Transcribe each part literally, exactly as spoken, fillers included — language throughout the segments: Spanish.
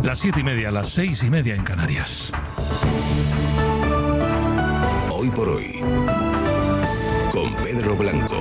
Las siete y media, las seis y media en Canarias. Hoy por hoy, con Pedro Blanco.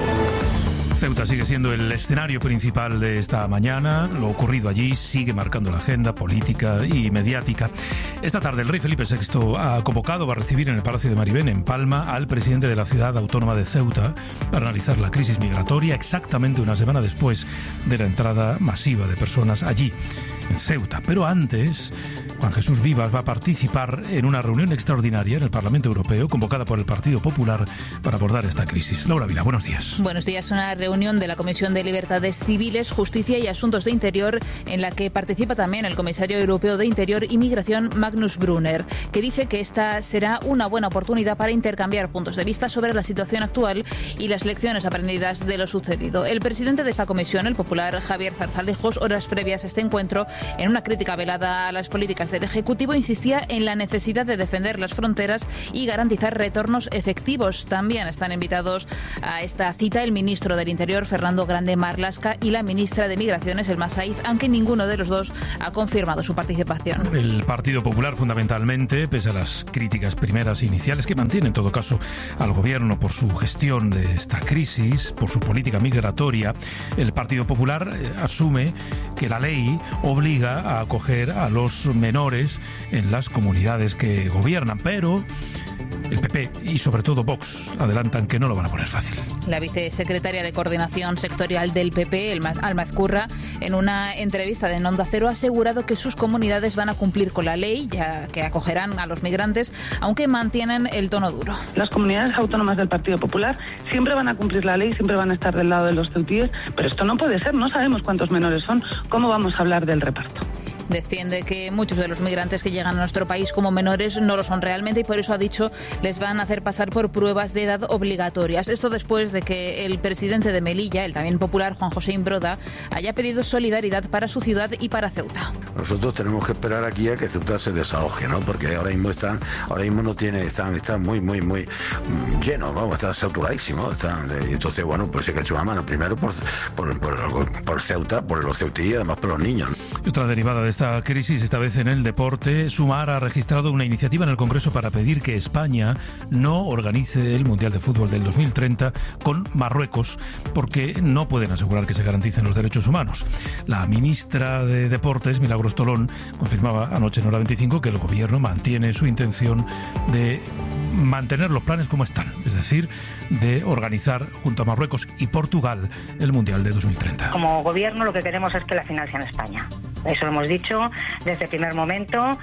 Ceuta sigue siendo el escenario principal de esta mañana. Lo ocurrido allí sigue marcando la agenda política y mediática. Esta tarde el rey Felipe sexto ha convocado, va a recibir en el Palacio de Maribén, en Palma, al presidente de la ciudad autónoma de Ceuta para analizar la crisis migratoria exactamente una semana después de la entrada masiva de personas allí, en Ceuta. Pero antes, Juan Jesús Vivas va a participar en una reunión extraordinaria en el Parlamento Europeo convocada por el Partido Popular para abordar esta crisis. Laura Vila, buenos días. Buenos días. Una reunión de la Comisión de Libertades Civiles, Justicia y Asuntos de Interior en la que participa también el comisario europeo de Interior y Migración, Magnus Brunner, que dice que esta será una buena oportunidad para intercambiar puntos de vista sobre la situación actual y las lecciones aprendidas de lo sucedido. El presidente de esta comisión, el popular Javier Zarzalejos, horas previas a este encuentro, en una crítica velada a las políticas del Ejecutivo, insistía en la necesidad de defender las fronteras y garantizar retornos efectivos. También están invitados a esta cita el ministro del Interior, Fernando Grande Marlaska, y la ministra de Migraciones, Elma Saiz, aunque ninguno de los dos ha confirmado su participación. El Partido Popular, fundamentalmente, pese a las críticas primeras e iniciales que mantiene en todo caso al gobierno por su gestión de esta crisis, por su política migratoria, el Partido Popular eh, asume que la ley obliga a acoger a los menores en las comunidades que gobiernan, pero el P P y sobre todo Vox adelantan que no lo van a poner fácil. La vicesecretaria de Coordinación Sectorial del P P, Alma Ezcurra, en una entrevista de Onda Cero ha asegurado que sus comunidades van a cumplir con la ley, ya que acogerán a los migrantes, aunque mantienen el tono duro. Las comunidades autónomas del Partido Popular siempre van a cumplir la ley, siempre van a estar del lado de los ceutíes, pero esto no puede ser, no sabemos cuántos menores son, ¿cómo vamos a hablar del reparto? Defiende que muchos de los migrantes que llegan a nuestro país como menores no lo son realmente y por eso ha dicho les van a hacer pasar por pruebas de edad obligatorias. Esto después de que el presidente de Melilla, el también popular Juan José Imbroda, haya pedido solidaridad para su ciudad y para Ceuta. Nosotros tenemos que esperar aquí a que Ceuta se desahogue, ¿no? Porque ahora mismo están, ahora mismo no tiene, están, están muy, muy, muy llenos, vamos, están saturadísimos. Están, entonces, bueno, pues hay que echar una mano primero por, por, por, por Ceuta, por los ceutíes y además por los niños. Y otra derivada de esta Esta crisis, esta vez en el deporte, Sumar ha registrado una iniciativa en el Congreso para pedir que España no organice el Mundial de Fútbol del dos mil treinta con Marruecos, porque no pueden asegurar que se garanticen los derechos humanos. La ministra de Deportes, Milagros Tolón, confirmaba anoche en Hora veinticinco que el gobierno mantiene su intención de mantener los planes como están, es decir, de organizar junto a Marruecos y Portugal el Mundial de dos mil treinta. Como gobierno lo que queremos es que la final sea en España. Eso lo hemos dicho desde el primer momento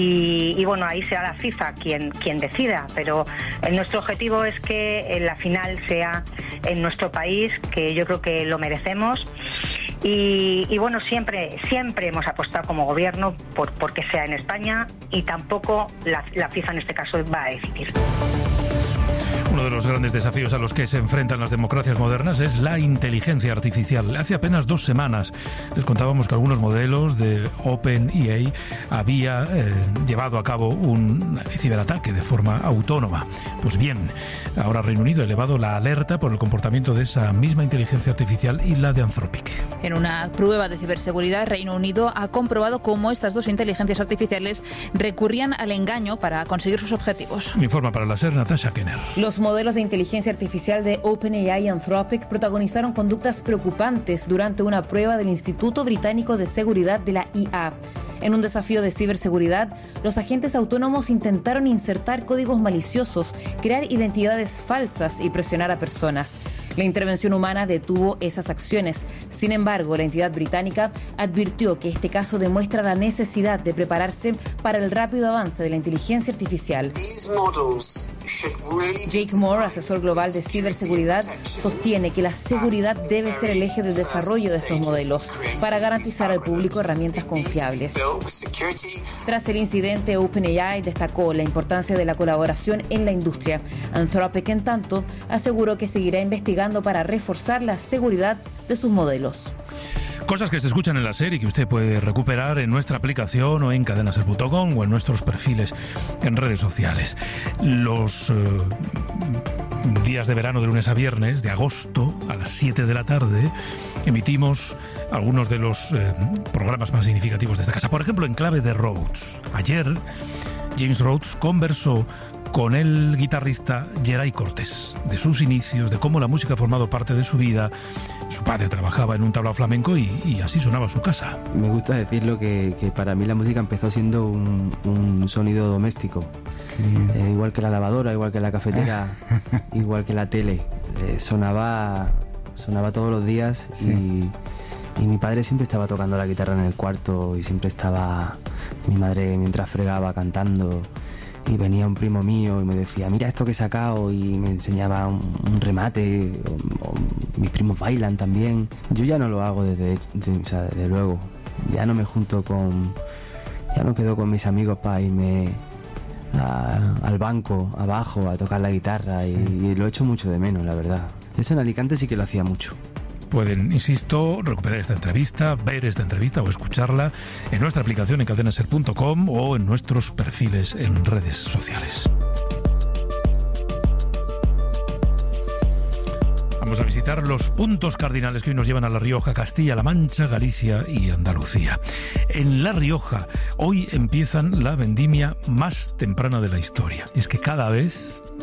y, y bueno, ahí será la FIFA quien, quien decida, pero nuestro objetivo es que la final sea en nuestro país, que yo creo que lo merecemos. Y, y bueno, siempre siempre hemos apostado como gobierno por, por que sea en España y tampoco la, la FIFA en este caso va a decidir. Uno de los grandes desafíos a los que se enfrentan las democracias modernas es la inteligencia artificial. Hace apenas dos semanas les contábamos que algunos modelos de OpenAI había eh, llevado a cabo un ciberataque de forma autónoma. Pues bien, ahora Reino Unido ha elevado la alerta por el comportamiento de esa misma inteligencia artificial y la de Anthropic. En una prueba de ciberseguridad, Reino Unido ha comprobado cómo estas dos inteligencias artificiales recurrían al engaño para conseguir sus objetivos. Informa para la SER Natasha Kenner. Los modelos de inteligencia artificial de OpenAI y Anthropic protagonizaron conductas preocupantes durante una prueba del Instituto Británico de Seguridad de la I A. En un desafío de ciberseguridad, los agentes autónomos intentaron insertar códigos maliciosos, crear identidades falsas y presionar a personas. La intervención humana detuvo esas acciones. Sin embargo, la entidad británica advirtió que este caso demuestra la necesidad de prepararse para el rápido avance de la inteligencia artificial. Jake Moore, asesor global de ciberseguridad, sostiene que la seguridad debe ser el eje del desarrollo de estos modelos para garantizar al público herramientas confiables. Tras el incidente, OpenAI destacó la importancia de la colaboración en la industria. Anthropic, en tanto, aseguró que seguirá investigando para reforzar la seguridad de sus modelos. Cosas que se escuchan en la serie y que usted puede recuperar en nuestra aplicación o en cadena ser punto com o en nuestros perfiles en redes sociales. Los... Uh, días de verano de lunes a viernes, de agosto, a las siete de la tarde, emitimos algunos de los eh, programas más significativos de esta casa. Por ejemplo, en clave de Rhodes. Ayer, James Rhodes conversó con el guitarrista Geray Cortés, de sus inicios, de cómo la música ha formado parte de su vida. Su padre trabajaba en un tablao flamenco y, y así sonaba su casa. Me gusta decirlo que, que para mí la música empezó siendo un, un sonido doméstico. Mm. Eh, igual que la lavadora, igual que la cafetera, igual que la tele. Eh, sonaba, sonaba todos los días. Sí. y, y mi padre siempre estaba tocando la guitarra en el cuarto y siempre estaba mi madre mientras fregaba cantando. Y venía un primo mío y me decía, mira esto que he sacado, y me enseñaba un, un remate, o, o, mis primos bailan también. Yo ya no lo hago desde, de, o sea, desde luego, ya no me junto con, ya no quedo con mis amigos para irme a, al banco, abajo, a tocar la guitarra, sí. y, y lo echo mucho de menos, la verdad. Eso en Alicante sí que lo hacía mucho. Pueden, insisto, recuperar esta entrevista, ver esta entrevista o escucharla en nuestra aplicación en cadena ser punto com o en nuestros perfiles en redes sociales. Vamos a visitar los puntos cardinales que hoy nos llevan a La Rioja, Castilla-La Mancha, Galicia y Andalucía. En La Rioja, hoy empiezan la vendimia más temprana de la historia. Y es que cada vez